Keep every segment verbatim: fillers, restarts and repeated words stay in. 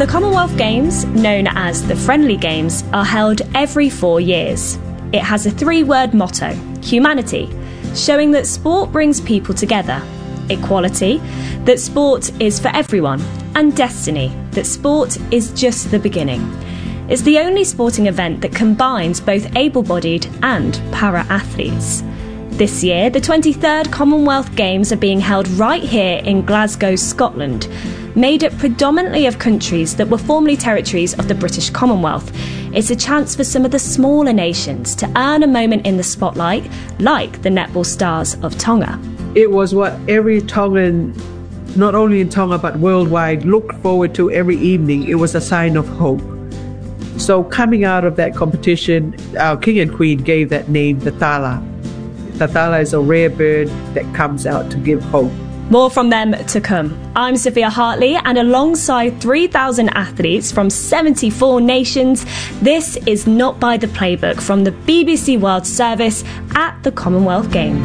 The Commonwealth Games, known as the Friendly Games, are held every four years. It has a three-word motto, humanity, showing that sport brings people together, equality, that sport is for everyone, and destiny, that sport is just the beginning. It's the only sporting event that combines both able-bodied and para-athletes. This year, the twenty-third Commonwealth Games are being held right here in Glasgow, Scotland, made up predominantly of countries that were formerly territories of the British Commonwealth. It's a chance for some of the smaller nations to earn a moment in the spotlight, like the netball stars of Tonga. It was what every Tongan, not only in Tonga but worldwide, looked forward to every evening. It was a sign of hope. So coming out of that competition, our king and queen gave that name the Thala. The Thala is a rare bird that comes out to give hope. More from them to come. I'm Sophia Hartley, and alongside three thousand athletes from seventy-four nations, this is Not by the Playbook from the B B C World Service at the Commonwealth Games.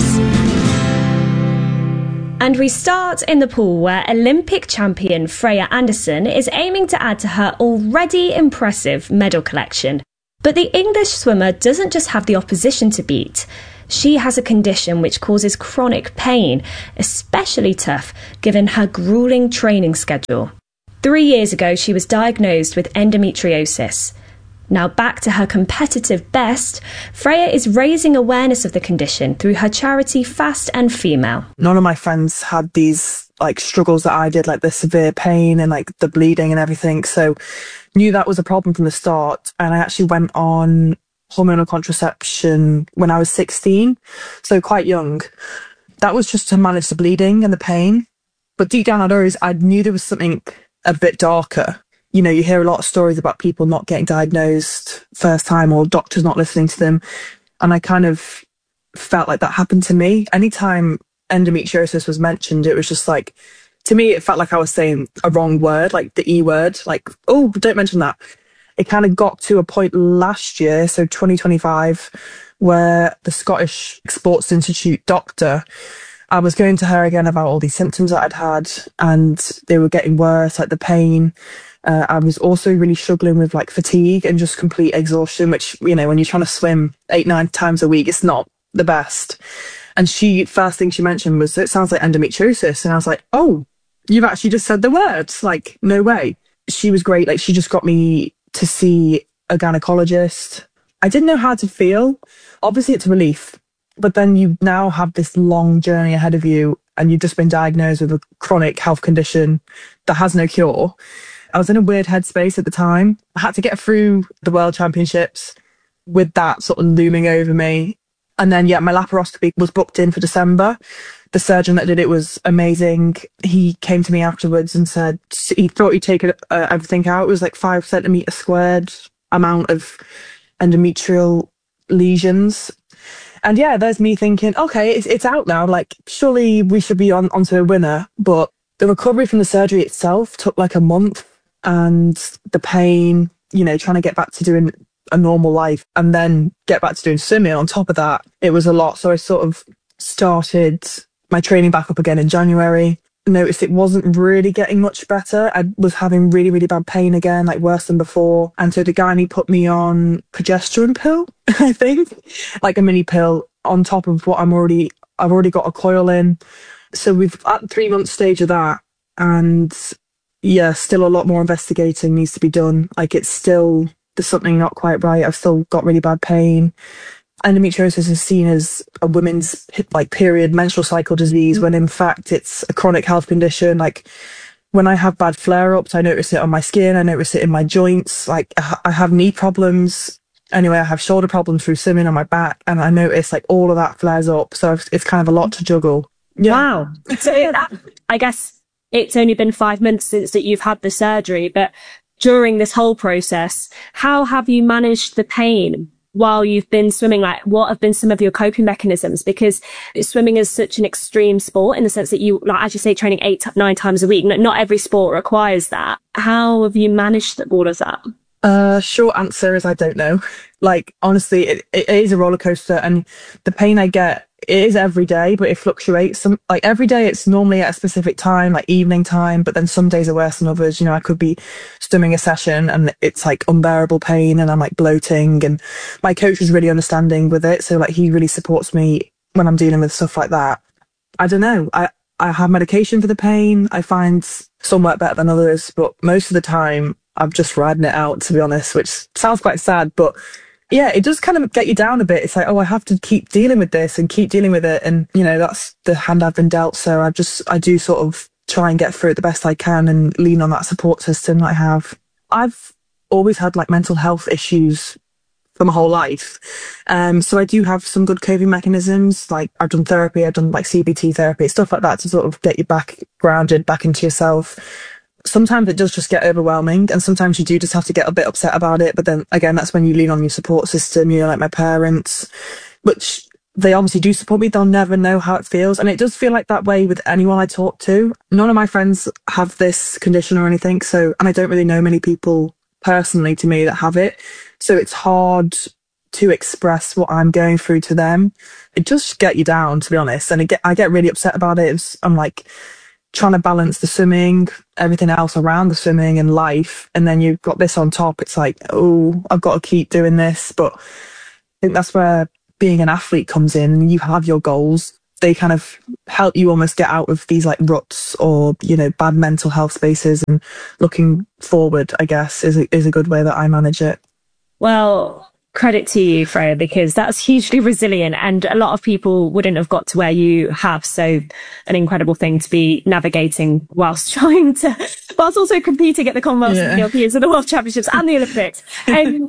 And we start in the pool where Olympic champion Freya Anderson is aiming to add to her already impressive medal collection. But the English swimmer doesn't just have the opposition to beat. She has a condition which causes chronic pain, especially tough given her grueling training schedule. Three years ago, she was diagnosed with endometriosis. Now back to her competitive best, Freya is raising awareness of the condition through her charity Fast and Female. None of my friends had these like struggles that I did, like the severe pain and like the bleeding and everything. So knew that was a problem from the start. And I actually went on hormonal contraception when I was sixteen, so quite young. That was just to manage the bleeding and the pain. But deep down, I'd always, I knew there was something a bit darker. You know, you hear a lot of stories about people not getting diagnosed first time or doctors not listening to them. And I kind of felt like that happened to me. Anytime endometriosis was mentioned, it was just like, to me, it felt like I was saying a wrong word, like the E word, like, oh, don't mention that. It kind of got to a point last year, so twenty twenty-five, where the Scottish Sports Institute doctor, I was going to her again about all these symptoms that I'd had, and they were getting worse, like the pain. Uh, I was also really struggling with like fatigue and just complete exhaustion, which, you know, when you're trying to swim eight, nine times a week, it's not the best. And she, first thing she mentioned was, it sounds like endometriosis. And I was like, oh, you've actually just said the words. Like, no way. She was great. Like, she just got me to see a gynecologist. I didn't know how to feel. Obviously, it's a relief. But then you now have this long journey ahead of you, and you've just been diagnosed with a chronic health condition that has no cure. I was in a weird headspace at the time. I had to get through the World Championships with that sort of looming over me. And then, yeah, my laparoscopy was booked in for December. The surgeon that did it was amazing. He came to me afterwards and said he thought he'd taken uh, everything out. It was like five centimetre squared amount of endometrial lesions. And yeah, there's me thinking, okay, it's, it's out now. Like, surely we should be on onto a winner. But the recovery from the surgery itself took like a month. And the pain, you know, trying to get back to doing a normal life and then get back to doing swimming on top of that, it was a lot. So I sort of started my training back up again in January. Noticed it wasn't really getting much better. I was having really, really bad pain again, like worse than before. And so the gynae put me on progesterone pill, I think, like a mini pill on top of what I'm already, I've already got a coil in. So we've at the three month stage of that. And yeah, still a lot more investigating needs to be done. Like, it's still, there's something not quite right. I've still got really bad pain. Endometriosis is seen as a women's like period menstrual cycle disease, when in fact it's a chronic health condition. Like, when I have bad flare-ups, I notice it on my skin, I notice it in my joints. Like, I have knee problems. Anyway, I have shoulder problems through swimming on my back, and I notice like all of that flares up. So it's kind of a lot to juggle. Yeah. Wow. So that, I guess it's only been five months since that you've had the surgery, but during this whole process, how have you managed the pain while you've been swimming? Like, what have been some of your coping mechanisms? Because swimming is such an extreme sport in the sense that you, like, as you say, training eight, nine times a week. Not every sport requires that. How have you managed all of that? Uh, short answer is I don't know. Like, honestly, it, it is a roller coaster, and the pain I get It is every day, but it fluctuates. Some like every day, it's normally at a specific time, like evening time. But then some days are worse than others. You know, I could be stimming a session and it's like unbearable pain, and I'm like bloating. And my coach is really understanding with it, so like he really supports me when I'm dealing with stuff like that. I don't know. I I have medication for the pain. I find some work better than others, but most of the time, I'm just riding it out. To be honest, which sounds quite sad, but yeah, it does kind of get you down a bit. It's like, oh, I have to keep dealing with this and keep dealing with it. And, you know, that's the hand I've been dealt. So I just, I do sort of try and get through it the best I can and lean on that support system that I have. I've always had like mental health issues for my whole life. Um, so I do have some good coping mechanisms. Like I've done therapy, I've done like C B T therapy, stuff like that to sort of get you back grounded, back into yourself. Sometimes it does just get overwhelming, and sometimes you do just have to get a bit upset about it. But then again, that's when you lean on your support system, you know, like my parents, which they obviously do support me. They'll never know how it feels. And it does feel like that way with anyone I talk to. None of my friends have this condition or anything. So, and I don't really know many people personally to me that have it. So it's hard to express what I'm going through to them. It does get you down, to be honest. And it get, I get really upset about it. It's, I'm like, trying to balance the swimming, everything else around the swimming and life. And then you've got this on top. It's like, oh, I've got to keep doing this. But I think that's where being an athlete comes in. You have your goals. They kind of help you almost get out of these like ruts or, you know, bad mental health spaces, and looking forward, I guess, is a, is a good way that I manage it. Well, credit to you, Freya, because that's hugely resilient, and a lot of people wouldn't have got to where you have. So an incredible thing to be navigating whilst trying to, whilst also competing at the Commonwealth, yeah. and the Europeans and the World Championships and the Olympics. Um,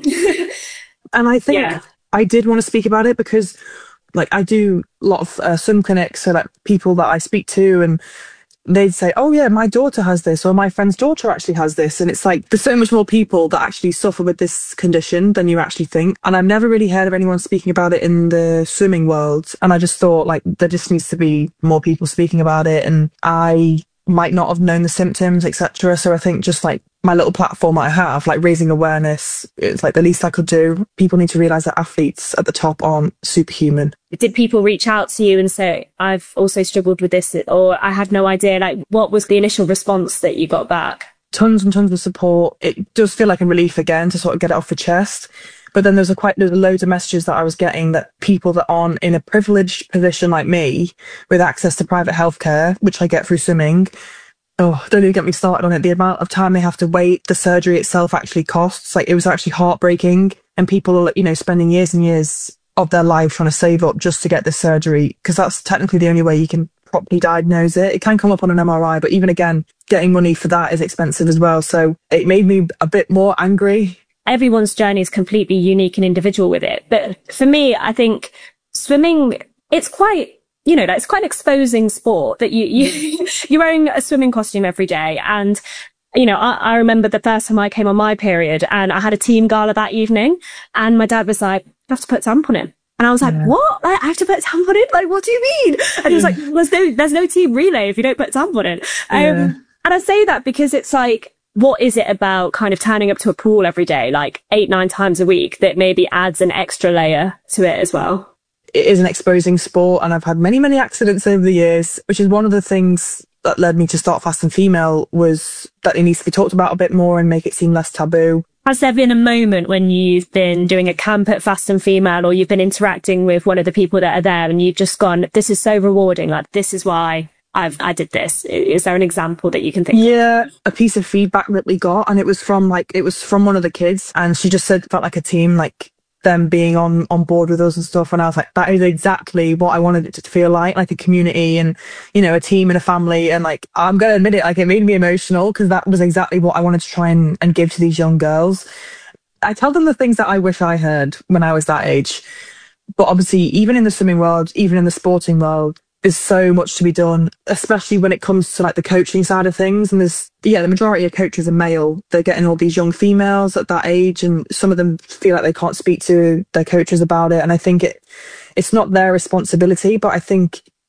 and I think yeah. I did want to speak about it because like I do a lot of uh, swim clinics. So like people that I speak to, and they'd say, oh yeah, my daughter has this, or my friend's daughter actually has this. And it's like, there's so much more people that actually suffer with this condition than you actually think. And I've never really heard of anyone speaking about it in the swimming world. And I just thought like, there just needs to be more people speaking about it. And I might not have known the symptoms, et cetera. So I think just like my little platform I have, like raising awareness, it's like the least I could do. People need to realise that athletes at the top aren't superhuman. Did people reach out to you and say, I've also struggled with this, or I had no idea? Like, what was the initial response that you got back? Tons and tons of support. It does feel like a relief again to sort of get it off the chest. But then there's a quite there's loads of messages that I was getting that people that aren't in a privileged position like me, with access to private healthcare, which I get through swimming. Oh, don't even get me started on it. The amount of time they have to wait, the surgery itself actually costs. Like, it was actually heartbreaking. And people are, you know, spending years and years of their life trying to save up just to get this surgery, because that's technically the only way you can properly diagnose it. It can come up on an M R I, but even again, getting money for that is expensive as well. So it made me a bit more angry. Everyone's journey is completely unique and individual with it. But for me, I think swimming, it's quite, you know, it's quite an exposing sport that you, you, you're wearing a swimming costume every day. And, you know, I, I remember the first time I came on my period and I had a team gala that evening, and my dad was like, you have to put a tampon in. And I was like, yeah. what? Like, I have to put a tampon in? Like, what do you mean? And he was like, there's no, there's no team relay if you don't put a tampon in. Um, yeah. And I say that because it's like, what is it about kind of turning up to a pool every day, like eight, nine times a week, that maybe adds an extra layer to it as well? It is an exposing sport, and I've had many, many accidents over the years, which is one of the things that led me to start Fast and Female, was that it needs to be talked about a bit more and make it seem less taboo. Has there been a moment when you've been doing a camp at Fast and Female, or you've been interacting with one of the people that are there, and you've just gone, this is so rewarding, like, this is why I've, I did this? Is there an example that you can think yeah, of? a piece of feedback that we got, and it was from like, it was from one of the kids, and she just said it felt like a team, like them being on, on board with us and stuff. And I was like, that is exactly what I wanted it to feel like, like a community and, you know, a team and a family. And like, I'm going to admit it, like it made me emotional, because that was exactly what I wanted to try and, and give to these young girls. I tell them the things that I wish I heard when I was that age. But obviously, even in the swimming world, even in the sporting world, there's so much to be done, especially when it comes to like the coaching side of things. And there's, yeah, the majority of coaches are male. They're getting all these young females at that age, and some of them feel like they can't speak to their coaches about it. And I think it, it's not their responsibility, but I think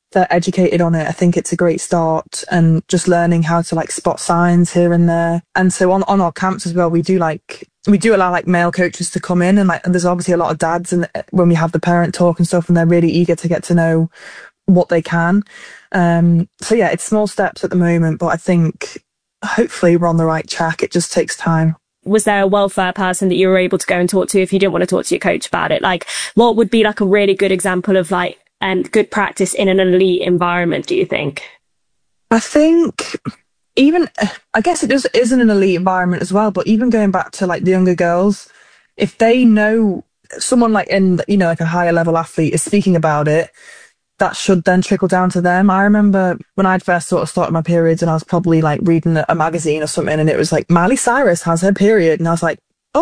they're educated on it, I think it's a great start, and just learning how to like spot signs here and there. And so on, on our camps as well, we do like, we do allow like male coaches to come in, and like, and there's obviously a lot of dads, and when we have the parent talk and stuff, and they're really eager to get to know what they can. Um, so yeah, it's small steps at the moment, but I think hopefully we're on the right track. It just takes time. Was there a welfare person that you were able to go and talk to if you didn't want to talk to your coach about it? Like, what would be like a really good example of like, and good practice in an elite environment, do you think? I think even, I guess it just isn't an elite environment as well, but even going back to like the younger girls, if they know someone like in, you know, like a higher level athlete is speaking about it, that should then trickle down to them. I remember when I'd first sort of started my periods, and I was probably like reading a magazine or something, and it was like, Miley Cyrus has her period. And I was like,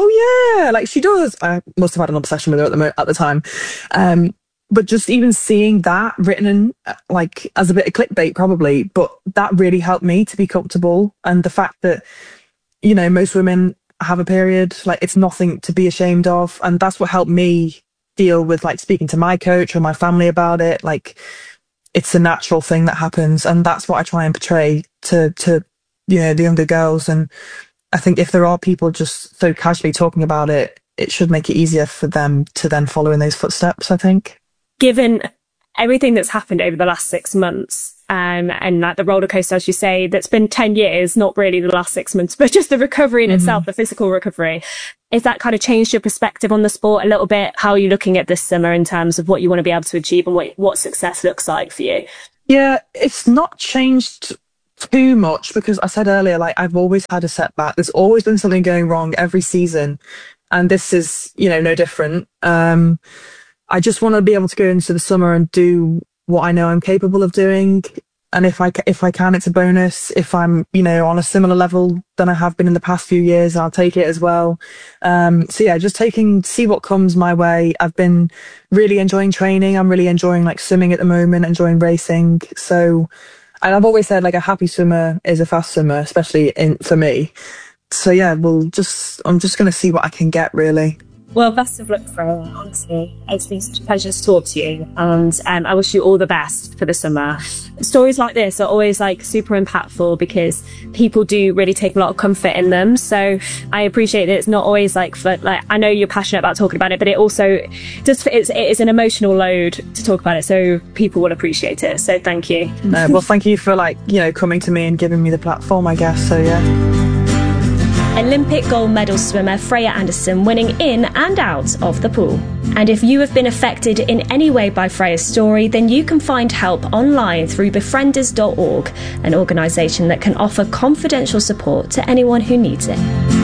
oh yeah, like she does. I must have had an obsession with her at the, mo- at the time. Um, But just even seeing that written in, like, as a bit of clickbait probably, but that really helped me to be comfortable. And the fact that, you know, most women have a period, like, it's nothing to be ashamed of. And that's what helped me deal with, like, speaking to my coach or my family about it. Like, it's a natural thing that happens. And that's what I try and portray to, to, you know, the younger girls. And I think if there are people just so casually talking about it, it should make it easier for them to then follow in those footsteps, I think. Given everything that's happened over the last six months, um, and like the roller coaster, as you say, that's been ten years, not really the last six months, but just the recovery in mm-hmm. itself, the physical recovery, has that kind of changed your perspective on the sport a little bit? How are you looking at this summer in terms of what you want to be able to achieve and what, what success looks like for you? Yeah, it's not changed too much, because I said earlier, like, I've always had a setback. There's always been something going wrong every season. And this is, you know, no different. Um, I just want to be able to go into the summer and do what I know I'm capable of doing. And if I, if I can, it's a bonus. If I'm, you know, on a similar level than I have been in the past few years, I'll take it as well. Um, so yeah, just taking, see what comes my way. I've been really enjoying training. I'm really enjoying like swimming at the moment, enjoying racing. So, and I've always said like a happy swimmer is a fast swimmer, especially in, for me. So yeah, we'll just, I'm just going to see what I can get really. Well, best of luck for her, honestly. It's been such a pleasure to talk to you, and um, I wish you all the best for the summer. Stories like this are always like super impactful because people do really take a lot of comfort in them. So I appreciate that it's not always like, for, like I know you're passionate about talking about it, but it also just it's, it is an emotional load to talk about it. So people will appreciate it. So thank you. No, well, thank you for like, you know, coming to me and giving me the platform, I guess. So yeah. Olympic gold medal swimmer Freya Anderson winning in and out of the pool. And if you have been affected in any way by Freya's story, then you can find help online through befrienders dot org, an organisation that can offer confidential support to anyone who needs it.